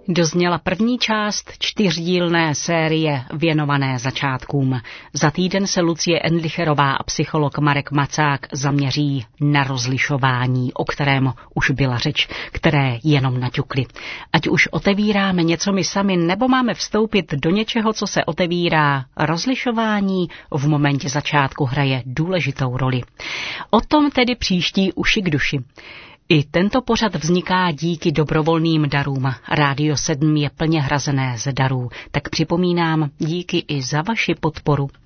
Dozněla první část 4dílné série věnované začátkům. Za týden se Lucie Endlicherová a psycholog Marek Macák zaměří na rozlišování, o kterém už byla řeč, které jenom naťukli. Ať už otevíráme něco my sami, nebo máme vstoupit do něčeho, co se otevírá, rozlišování v momentě začátku hraje důležitou roli. O tom tedy příští Uši k duši. I tento pořad vzniká díky dobrovolným darům. Rádio 7 je plně hrazené z darů, tak připomínám díky i za vaši podporu.